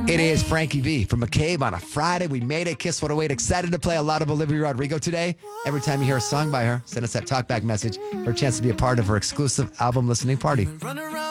It is Frankie V from McCabe on a Friday. We made it. Kiss 108. Excited to play a lot of Olivia Rodrigo today. Every time you hear a song by her, send us that talkback message for a chance to be a part of her exclusive album listening party.